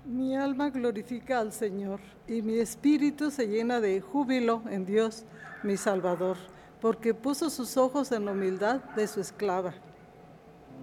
Mi alma glorifica al Señor, y mi espíritu se llena de júbilo en Dios, mi Salvador, porque puso sus ojos en la humildad de su esclava.